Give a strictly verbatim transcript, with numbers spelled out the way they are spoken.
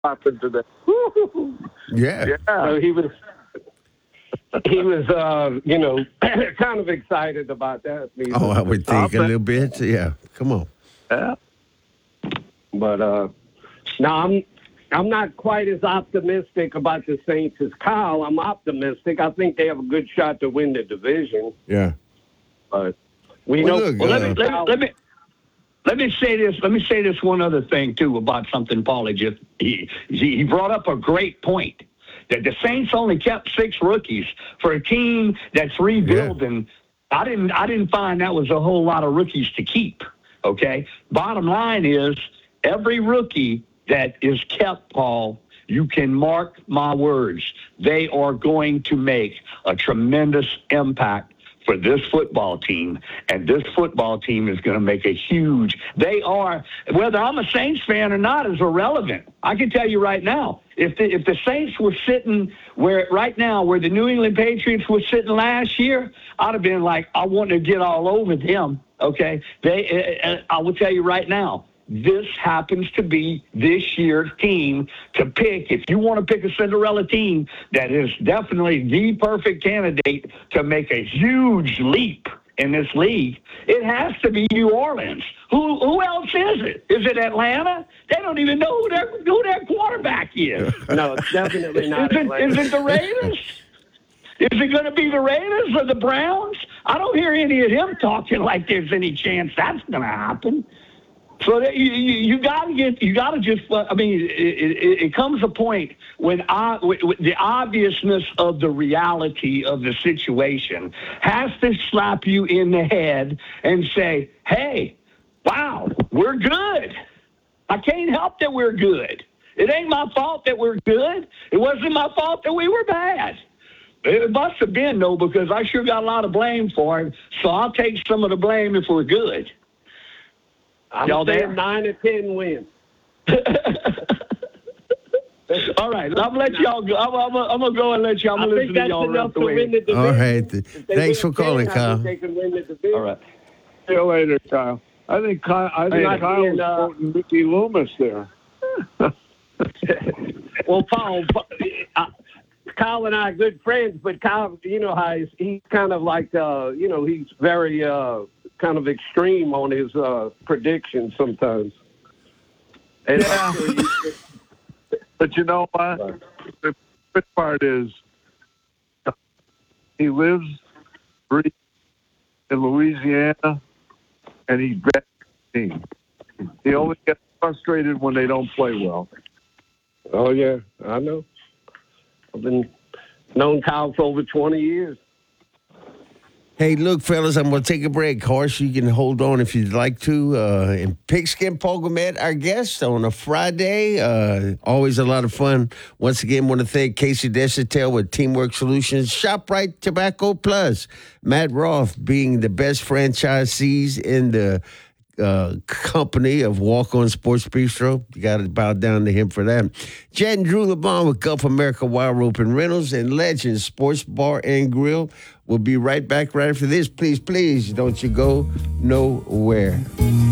happened today. Woo-hoo-hoo. Yeah. Yeah. So he was, he was, uh, you know, kind of excited about that. Oh, I would think a little bit. Yeah. Come on. Yeah. But uh, no, I'm I'm not quite as optimistic about the Saints as Kyle. I'm optimistic. I think they have a good shot to win the division. Yeah. But we Well, know. look, Well, let uh, me let, me- let me let me say this. Let me say this one other thing too about something Paulie just he he brought up a great point that the Saints only kept six rookies for a team that's rebuilding. I didn't I didn't find that was a whole lot of rookies to keep. Okay. Bottom line is every rookie that is kept, Paul, you can mark my words. They are going to make a tremendous impact for this football team, and this football team is going to make a huge. They are, whether I'm a Saints fan or not, is irrelevant. I can tell you right now, if the if the Saints were sitting where right now, where the New England Patriots were sitting last year, I'd have been like, I want to get all over them. Okay, they. Uh, I will tell you right now. This happens to be this year's team to pick. If you want to pick a Cinderella team that is definitely the perfect candidate to make a huge leap in this league, it has to be New Orleans. Who who else is it? Is it Atlanta? They don't even know who their, who their quarterback is. No, it's definitely not. Is it, is it the Raiders? Is it going to be the Raiders or the Browns? I don't hear any of them talking like there's any chance that's going to happen. So that you, you, you got to get, you got to just, I mean, it, it, it comes a point when I, the obviousness of the reality of the situation has to slap you in the head and say, hey, wow, we're good. I can't help that we're good. It ain't my fault that we're good. It wasn't my fault that we were bad. It must have been, though, because I sure got a lot of blame for it. So I'll take some of the blame if we're good. I'm Y'all saying there? nine or ten wins. All right, I'm gonna let y'all go. I'm, I'm, I'm gonna go and let y'all. I'm I gonna think listen to that's y'all enough rest the to win the way. division. All right. If they Thanks win for calling, ten, I Kyle. think they can win the division. All right. See you later, Kyle. I think Kyle, I think Hey, Kyle was and, uh, quoting Mickey Loomis there. Well, Paul, uh, Kyle and I are good friends, but Kyle, you know how he's, he's kind of like, uh, you know, he's very uh, kind of extreme on his uh, predictions sometimes. And Yeah. But you know what? The good part is he lives, breathes in Louisiana, and he backs the team. He only gets frustrated when they don't play well. Oh, yeah, I know. I've been known Kyle for over twenty years. Hey, look, fellas, I'm going to take a break. Horse, you can hold on if you'd like to. Uh, and Pigskin Pogomet, our guest on a Friday. Uh, always a lot of fun. Once again, want to thank Casey Deschatel with Teamwork Solutions, ShopRite Tobacco Plus, Matt Roth being the best franchisees in the uh, company of Walk On Sports Bistro. You got to bow down to him for that. Jet and Drew LeBon with Gulf America Wild Rope and Rentals and Legends Sports Bar and Grill. We'll be right back right after this. Please, please, don't you go nowhere.